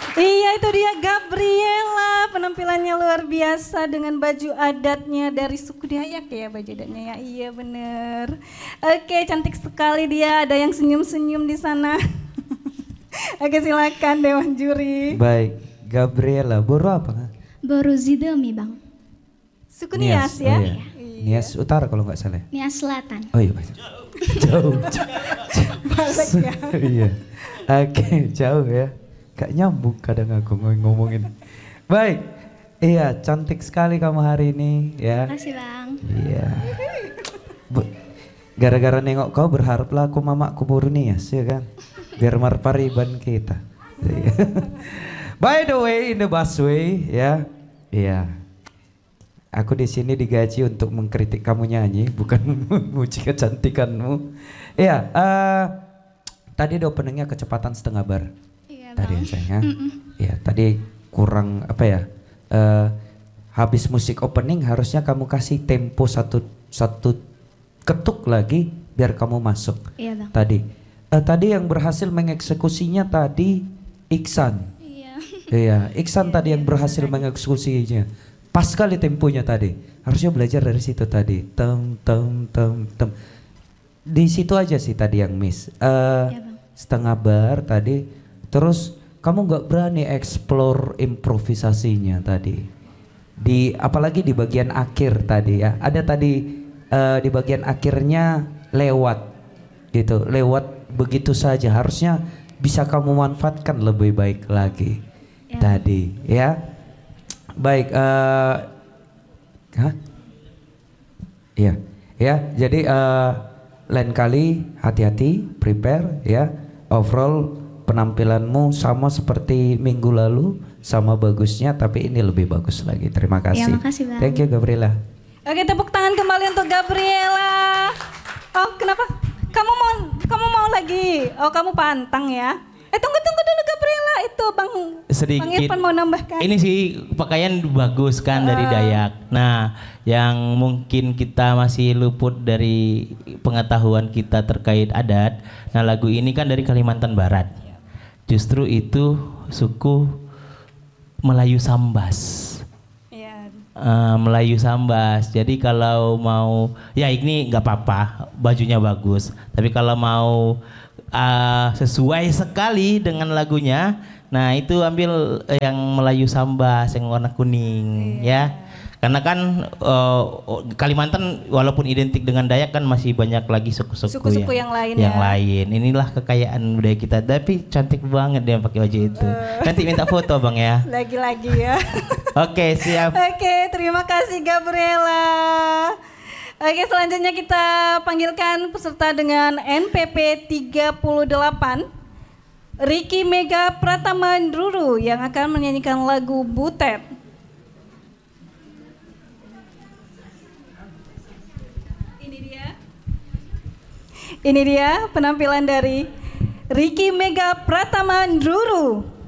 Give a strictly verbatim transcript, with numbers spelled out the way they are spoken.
Iya itu dia Gabriela, penampilannya luar biasa dengan baju adatnya dari suku Dayak ya baju adatnya ya, iya bener. Oke cantik sekali dia, ada yang senyum-senyum di sana. Oke silakan Dewan Juri. Baik, Gabriela, Boro apa? Boru Zidomi bang. Suku Nias, Nias ya? Oh iya. Nias Utara kalau nggak salah. Nias Selatan. Oh iya, jauh. Balik ya. Iya. Oke, jauh ya. Gak nyambung kadang aku ngomongin. Baik, iya cantik sekali kamu hari ini ya. Terima kasih bang. Iya. Gara-gara nengok kau berharaplah aku mamaku Boru Nias ya kan. Biar marpariban kita. By the way, in the busway ya. Iya. Aku di sini digaji untuk mengkritik kamu nyanyi, bukan memuji kecantikanmu. Iya, uh, tadi ada openingnya kecepatan setengah bar. Iya, tadi bang. saya. Iya, tadi kurang apa ya? Uh, habis musik opening harusnya kamu kasih tempo satu satu ketuk lagi biar kamu masuk. Iya bang. Tadi, uh, tadi yang berhasil mengeksekusinya tadi Iksan. Iya. Iya, Iksan tadi yang berhasil mengeksekusinya. Pas sekali temponya tadi. Harusnya belajar dari situ tadi. Tem tem tem tem. Di situ aja sih tadi yang miss. Uh, Ya, bang. setengah bar tadi. Terus kamu nggak berani explore improvisasinya tadi. Di apalagi di bagian akhir tadi ya. Ada tadi uh, di bagian akhirnya lewat gitu. Lewat begitu saja. Harusnya bisa kamu manfaatkan lebih baik lagi. Ya. Tadi ya. Baik, uh, hah? Iya, ya. Jadi uh, lain kali hati-hati, prepare ya. Overall penampilanmu sama seperti minggu lalu, sama bagusnya, tapi ini lebih bagus lagi. Terima kasih. Ya, makasih, Bang. Thank you Gabriela. Oke tepuk tangan kembali untuk Gabriela. Oh kenapa? Kamu mau kamu mau lagi? Oh kamu pantang ya? Eh tunggu tunggu dulu Gabriela, itu Bang Sedikit. Bang Irfan mau nambahkan. Ini sih pakaian bagus kan dari Dayak. Nah, yang mungkin kita masih luput dari pengetahuan kita terkait adat. Nah, lagu ini kan dari Kalimantan Barat. Justru itu suku Melayu Sambas. Iya. Uh, Melayu Sambas. Jadi kalau mau, ya ini nggak apa-apa, bajunya bagus. Tapi kalau mau Uh, sesuai sekali dengan lagunya, nah itu ambil yang Melayu Sambas yang warna kuning. Iya. Ya, karena kan uh, Kalimantan walaupun identik dengan Dayak kan masih banyak lagi suku-suku Suku-suku yang, yang lain yang ya. lain. Inilah kekayaan budaya kita. Tapi cantik banget dia pakai baju itu. Uh. Nanti minta foto bang ya. Lagi-lagi ya. Oke siap. Oke terima kasih Gabriela. Oke selanjutnya kita panggilkan peserta dengan N P P tiga puluh delapan Ricky Mega Pratama Ndruru yang akan menyanyikan lagu Butet. Ini dia. Ini dia penampilan dari Ricky Mega Pratama Ndruru.